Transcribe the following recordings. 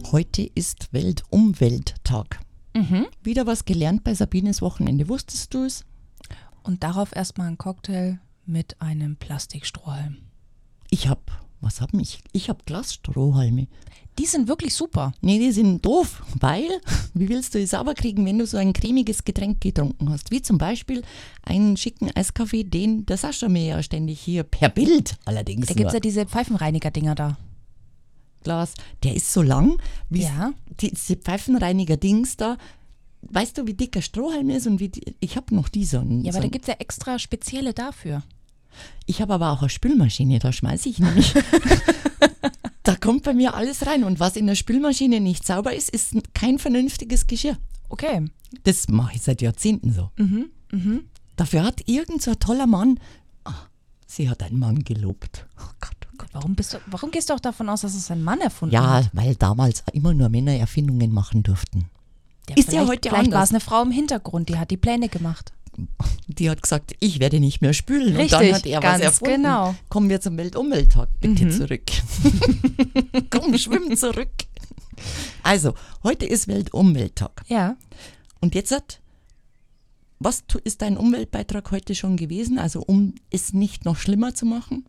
Heute ist Weltumwelttag. Wieder was gelernt bei Sabines Wochenende. Wusstest du es? Und darauf erstmal ein Cocktail mit einem Plastikstrohhalm. Ich habe Glasstrohhalme. Die sind wirklich super. Nee, die sind doof, weil, wie willst du es sauber kriegen, wenn du so ein cremiges Getränk getrunken hast? Wie zum Beispiel einen schicken Eiskaffee, den der Sascha mir ja ständig hier per Bild allerdings Da gibt es ja diese Pfeifenreiniger-Dinger da. Glas, der ist so lang, wie Ja. diese Pfeifenreiniger-Dings da. Weißt du, wie dick ein Strohhalm ist und ich habe noch so einen. Ja, aber da gibt es ja extra spezielle dafür. Ich habe aber auch eine Spülmaschine, da schmeiße ich nämlich. Da kommt bei mir alles rein und was in der Spülmaschine nicht sauber ist, ist kein vernünftiges Geschirr. Okay. Das mache ich seit Jahrzehnten so. Dafür hat irgend so ein toller Mann, sie hat einen Mann gelobt. Oh Gott, oh Gott. Warum gehst du auch davon aus, dass es ein Mann erfunden Ja, hat? weil damals immer nur Männer Erfindungen machen durften. Ist ja heute Vielleicht war anders. es eine Frau im Hintergrund, die hat die Pläne gemacht. Die hat gesagt, ich werde nicht mehr spülen. Richtig, und dann hat er ganz was erfunden. genau. Kommen wir zum Weltumwelttag. Bitte zurück. Komm, schwimm zurück. Also, heute ist Weltumwelttag. Ja. Und jetzt ist dein Umweltbeitrag heute schon gewesen? Also, um es nicht noch schlimmer zu machen?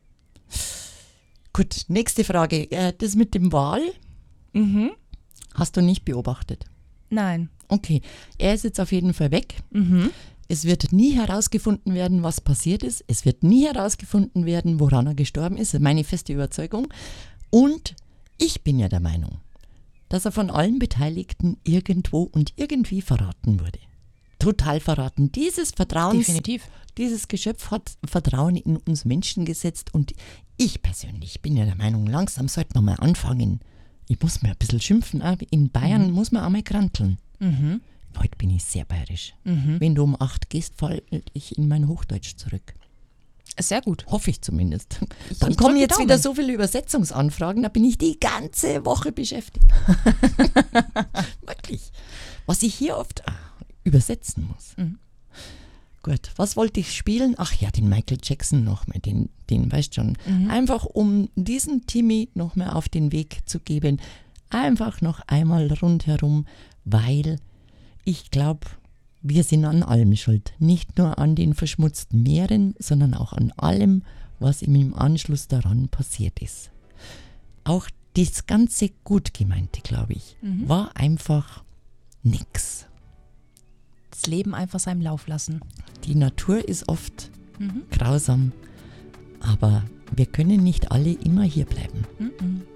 Gut, nächste Frage. Das mit dem Wal hast du nicht beobachtet? Nein. Okay, er ist jetzt auf jeden Fall weg. Es wird nie herausgefunden werden, was passiert ist. Es wird nie herausgefunden werden, woran er gestorben ist. Das ist meine feste Überzeugung. Und ich bin ja der Meinung, dass er von allen Beteiligten irgendwo und irgendwie verraten wurde. Total verraten. Dieses Geschöpf hat Vertrauen in uns Menschen gesetzt. Und ich persönlich bin ja der Meinung, langsam sollte man mal anfangen. Ich muss mir ein bisschen schimpfen. In Bayern muss man einmal kranteln. Heute bin ich sehr bayerisch. Wenn du um 8 gehst, falle ich in mein Hochdeutsch zurück. Sehr gut. Hoffe ich zumindest. Dann kommen jetzt wieder so viele Übersetzungsanfragen, da bin ich die ganze Woche beschäftigt. Wirklich. Was ich hier oft übersetzen muss. Gut, was wollte ich spielen? Ach ja, den Michael Jackson nochmal, den weißt schon. Einfach um diesen Timmy nochmal auf den Weg zu geben. Einfach noch einmal rundherum, weil ich glaube, wir sind an allem schuld. Nicht nur an den verschmutzten Meeren, sondern auch an allem, was ihm im Anschluss daran passiert ist. Auch das ganze Gutgemeinte, glaube ich, war einfach nix. Das Leben einfach seinem Lauf lassen. Die Natur ist oft grausam, aber wir können nicht alle immer hier bleiben.